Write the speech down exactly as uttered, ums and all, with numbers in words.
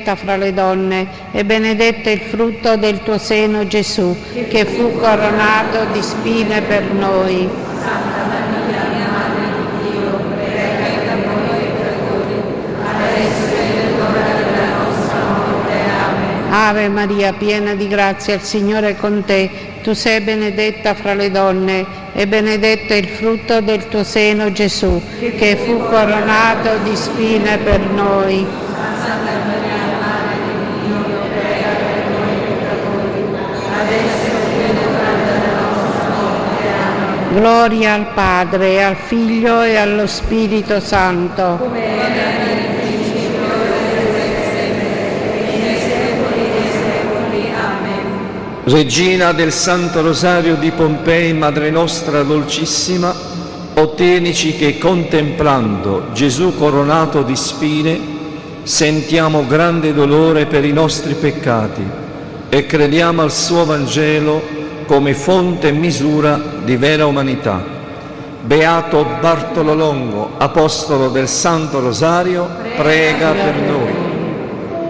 benedetta fra le donne e benedetto è il frutto del tuo seno, Gesù, che fu coronato di spine per noi. Santa Maria, Madre di Dio, prega per noi peccatori, adesso è l'ora della nostra morte. Amen. Ave Maria, piena di grazia, il Signore è con te. Tu sei benedetta fra le donne e benedetto è il frutto del tuo seno, Gesù, che fu coronato di spine per noi. Santa Maria, Madre di Dio, prega per noi peccatori, adesso è l'ora della nostra morte. Amen. Gloria al Padre, al Figlio e allo Spirito Santo. Come era nel principio, ora e sempre, e nei secoli dei secoli. Amen. Regina del Santo Rosario di Pompei, Madre nostra dolcissima, ottienici che contemplando Gesù coronato di spine sentiamo grande dolore per i nostri peccati e crediamo al suo Vangelo come fonte e misura di vera umanità. Beato Bartolo Longo, apostolo del Santo Rosario, prega per noi.